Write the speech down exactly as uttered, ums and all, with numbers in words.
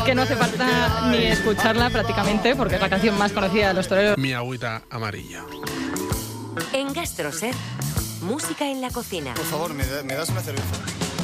que no hace falta ni escucharla prácticamente, porque es la canción más conocida de Los Toreros. Mi agüita amarilla. En GastroSer, música en la cocina. Por favor, ¿me, da- me das una cerveza?